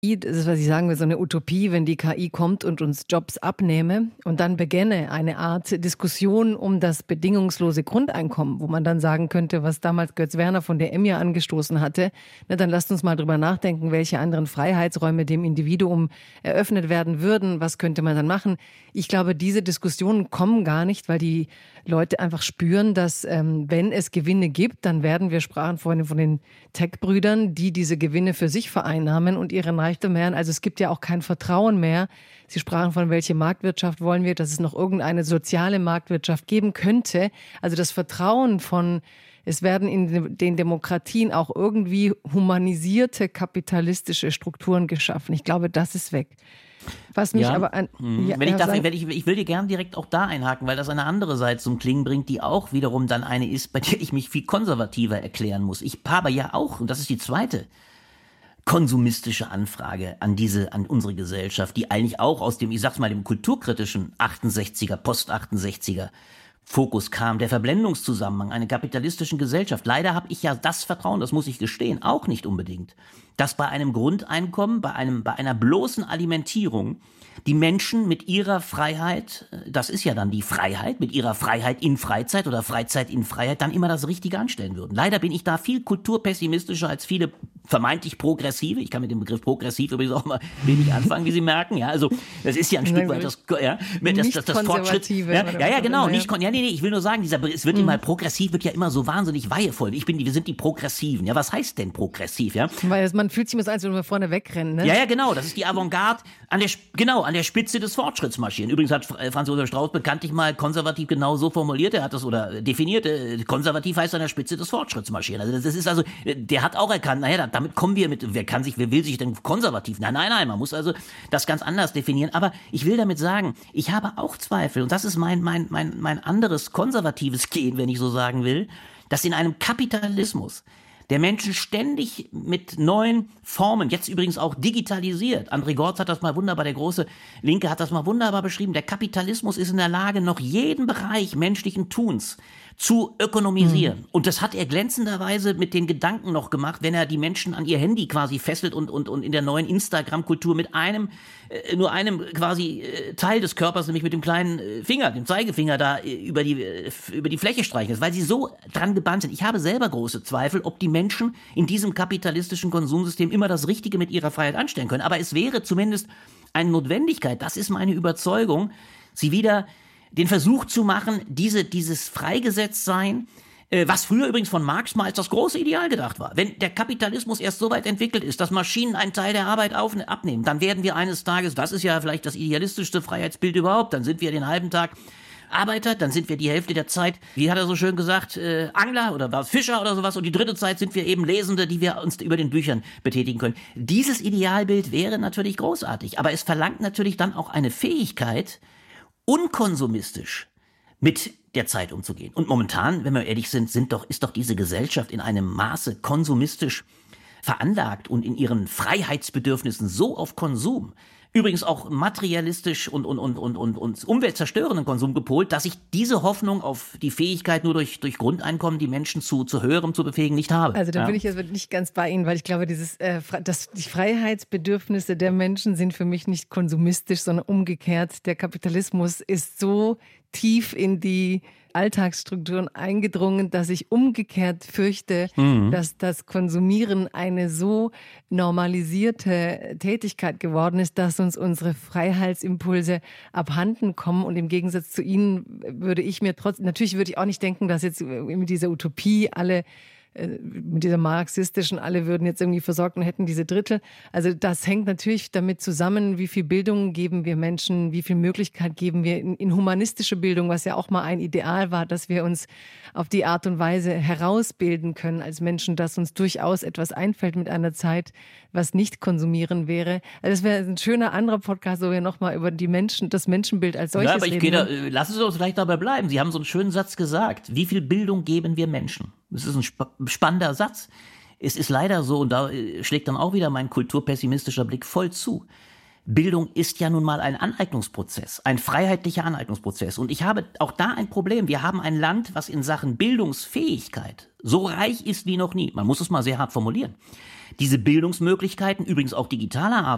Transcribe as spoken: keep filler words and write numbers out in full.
Das ist, was ich sagen will, so eine Utopie, wenn die K I kommt und uns Jobs abnehme und dann beginne eine Art Diskussion um das bedingungslose Grundeinkommen, wo man dann sagen könnte, was damals Götz Werner von der E M I A angestoßen hatte, na, dann lasst uns mal drüber nachdenken, welche anderen Freiheitsräume dem Individuum eröffnet werden würden, was könnte man dann machen. Ich glaube, diese Diskussionen kommen gar nicht, weil die Leute einfach spüren, dass ähm, wenn es Gewinne gibt, dann werden, wir sprachen vorhin von den Tech-Brüdern, die diese Gewinne für sich vereinnahmen und ihren Reichtum mehren. Also es gibt ja auch kein Vertrauen mehr. Sie sprachen von, welche Marktwirtschaft wollen wir, dass es noch irgendeine soziale Marktwirtschaft geben könnte. Also das Vertrauen von, es werden in den Demokratien auch irgendwie humanisierte kapitalistische Strukturen geschaffen. Ich glaube, das ist weg. Was mich ja. aber an, ja, wenn ich, darf, wenn ich, ich will dir gerne direkt auch da einhaken, weil das eine andere Seite zum Klingen bringt, die auch wiederum dann eine ist, bei der ich mich viel konservativer erklären muss. Ich habe ja auch, und das ist die zweite konsumistische Anfrage an diese, an unsere Gesellschaft, die eigentlich auch aus dem, ich sag's mal, dem kulturkritischen achtundsechziger, Post-achtundsechziger Fokus kam, der Verblendungszusammenhang einer kapitalistischen Gesellschaft. Leider habe ich ja das Vertrauen, das muss ich gestehen, auch nicht unbedingt, dass bei einem Grundeinkommen, bei einem, bei einer bloßen Alimentierung die Menschen mit ihrer Freiheit, das ist ja dann die Freiheit, mit ihrer Freiheit in Freizeit oder Freizeit in Freiheit, dann immer das Richtige anstellen würden. Leider bin ich da viel kulturpessimistischer als viele vermeintlich Progressive. Ich kann mit dem Begriff progressiv übrigens auch mal wenig anfangen, wie Sie merken. Ja, also das ist ja ein Stück weit das, ja, das, das, das Fortschritt. Ja, ja, ja, genau. Nicht, ja, nee, nee, ich will nur sagen, dieser, es wird mhm. immer progressiv, wird ja immer so wahnsinnig weihevoll. Ich bin, wir sind die Progressiven. Ja, was heißt denn progressiv? Ja, weil man fühlt sich immer so, als wenn wir vorne wegrennen. Ne? Ja, ja, genau. Das ist die Avantgarde an der, genau, an der Spitze des Fortschritts marschieren. Übrigens hat Franz Josef Strauß bekanntlich mal konservativ genau so formuliert. Er hat das oder definiert. Konservativ heißt an der Spitze des Fortschritts marschieren. Also das ist also, der hat auch erkannt, naja, damit kommen wir mit, wer kann sich, wer will sich denn konservativ? Nein, nein, nein, man muss also das ganz anders definieren. Aber ich will damit sagen, ich habe auch Zweifel, und das ist mein, mein, mein, mein anderes konservatives Gehen, wenn ich so sagen will, dass in einem Kapitalismus der Menschen ständig mit neuen Formen, jetzt übrigens auch digitalisiert. André Gortz hat das mal wunderbar, der große Linke hat das mal wunderbar beschrieben. Der Kapitalismus ist in der Lage, noch jeden Bereich menschlichen Tuns zu ökonomisieren. Mhm. Und das hat er glänzenderweise mit den Gedanken noch gemacht, wenn er die Menschen an ihr Handy quasi fesselt und, und, und in der neuen Instagram-Kultur mit einem, äh, nur einem quasi äh, Teil des Körpers, nämlich mit dem kleinen äh, Finger, dem Zeigefinger da äh, über die, äh, über die Fläche streichelt, weil sie so dran gebannt sind. Ich habe selber große Zweifel, ob die Menschen in diesem kapitalistischen Konsumsystem immer das Richtige mit ihrer Freiheit anstellen können. Aber es wäre zumindest eine Notwendigkeit, das ist meine Überzeugung, sie wieder den Versuch zu machen, diese, dieses Freigesetztsein, äh, was früher übrigens von Marx mal als das große Ideal gedacht war. Wenn der Kapitalismus erst so weit entwickelt ist, dass Maschinen einen Teil der Arbeit auf, abnehmen, dann werden wir eines Tages, das ist ja vielleicht das idealistischste Freiheitsbild überhaupt, dann sind wir den halben Tag Arbeiter, dann sind wir die Hälfte der Zeit, wie hat er so schön gesagt, äh, Angler oder was, Fischer oder sowas, und die dritte Zeit sind wir eben Lesende, die wir uns über den Büchern betätigen können. Dieses Idealbild wäre natürlich großartig, aber es verlangt natürlich dann auch eine Fähigkeit, unkonsumistisch mit der Zeit umzugehen. Und momentan, wenn wir ehrlich sind, sind doch, ist doch diese Gesellschaft in einem Maße konsumistisch veranlagt und in ihren Freiheitsbedürfnissen so auf Konsum, übrigens auch materialistisch und, und, und, und, und, und umweltzerstörenden Konsum gepolt, dass ich diese Hoffnung auf die Fähigkeit, nur durch, durch Grundeinkommen die Menschen zu, zu höherem zu befähigen, nicht habe. Also da ja. bin ich jetzt nicht ganz bei Ihnen, weil ich glaube, dieses, äh, das, die Freiheitsbedürfnisse der Menschen sind für mich nicht konsumistisch, sondern umgekehrt. Der Kapitalismus ist so tief in die Alltagsstrukturen eingedrungen, dass ich umgekehrt fürchte, mhm. dass das Konsumieren eine so normalisierte Tätigkeit geworden ist, dass uns unsere Freihetsimpulse abhanden kommen. Und im Gegensatz zu Ihnen würde ich mir trotzdem, natürlich würde ich auch nicht denken, dass jetzt mit dieser Utopie alle mit dieser marxistischen, alle würden jetzt irgendwie versorgt und hätten diese Drittel. Also das hängt natürlich damit zusammen, wie viel Bildung geben wir Menschen, wie viel Möglichkeit geben wir in, in humanistische Bildung, was ja auch mal ein Ideal war, dass wir uns auf die Art und Weise herausbilden können als Menschen, dass uns durchaus etwas einfällt mit einer Zeit, was nicht konsumieren wäre. Also das wäre ein schöner anderer Podcast, wo wir nochmal über die Menschen, das Menschenbild als solches ja, aber ich reden. Gehe da, lassen Sie uns vielleicht dabei bleiben. Sie haben so einen schönen Satz gesagt. Wie viel Bildung geben wir Menschen? Das ist ein sp- spannender Satz. Es ist leider so, und da schlägt dann auch wieder mein kulturpessimistischer Blick voll zu. Bildung ist ja nun mal ein Aneignungsprozess, ein freiheitlicher Aneignungsprozess. Und ich habe auch da ein Problem. Wir haben ein Land, was in Sachen Bildungsfähigkeit so reich ist wie noch nie. Man muss es mal sehr hart formulieren. Diese Bildungsmöglichkeiten, übrigens auch digitaler Art